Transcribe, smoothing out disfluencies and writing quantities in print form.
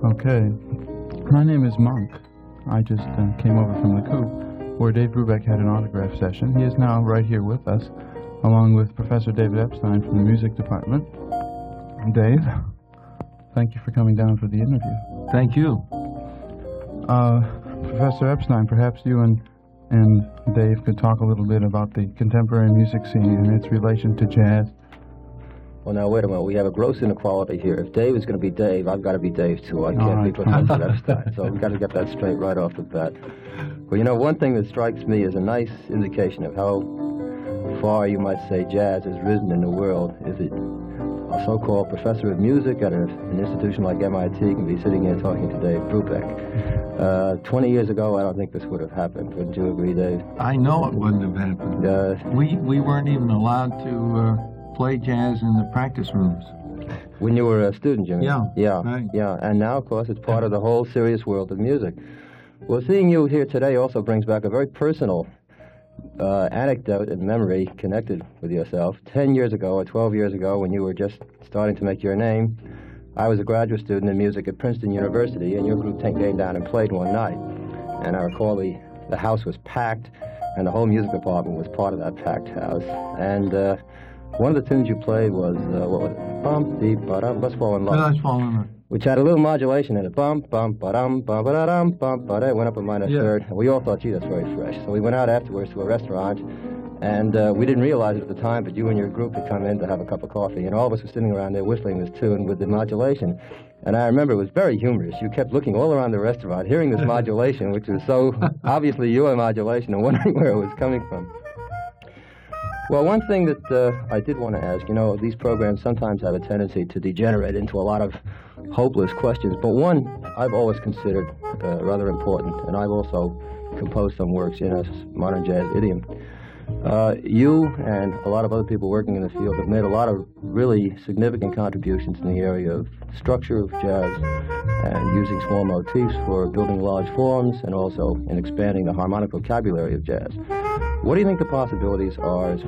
Okay. My name is Monk. I just came over from the Coop, where Dave Brubeck had an autograph session. He is now right here with us, along with Professor David Epstein from the music department. Dave, thank you for coming down for the interview. Thank you. Professor Epstein, perhaps you and Dave could talk a little bit about the contemporary music scene and its relation to jazz. Well, now, wait a minute. We have a gross inequality here. If Dave is going to be Dave, I've got to be Dave, too. I can't be Professor Epstein. So we've got to get that straight right off the bat. Well, you know, one thing that strikes me as a nice indication of how far, you might say, jazz has risen in the world is that a so-called professor of music at an institution like MIT can be sitting here talking to Dave Brubeck. 20 years ago, I don't think this would have happened. Wouldn't you agree, Dave? I know it wouldn't have happened. We weren't even allowed to play jazz in the practice rooms. When you were a student, Jimmy? Yeah. Right. Yeah. And now, of course, it's part of the whole serious world of music. Well, seeing you here today also brings back a very personal anecdote and memory connected with yourself. 10 years ago or 12 years ago, when you were just starting to make your name, I was a graduate student in music at Princeton University, and your group came down and played one night. And I recall the house was packed, and the whole music department was part of that packed house. And one of the tunes you played was, what was it? Bump, deep, ba-dum, Let's Fall in Love. Let's Fall in Love. Which had a little modulation in it. Bump, bump, ba-dum, bum, ba-da-dum, bump, ba-da. It went up a minor third. And we all thought, gee, that's very fresh. So we went out afterwards to a restaurant, and we didn't realize it at the time, but you and your group had come in to have a cup of coffee, and all of us were sitting around there whistling this tune with the modulation. And I remember it was very humorous. You kept looking all around the restaurant, hearing this modulation, which was so obviously your modulation, and wondering where it was coming from. Well, one thing that I did want to ask, you know, these programs sometimes have a tendency to degenerate into a lot of hopeless questions, but one I've always considered rather important, and I've also composed some works in a modern jazz idiom. You and a lot of other people working in the field have made a lot of really significant contributions in the area of structure of jazz and using small motifs for building large forms, and also in expanding the harmonic vocabulary of jazz. What do you think the possibilities are as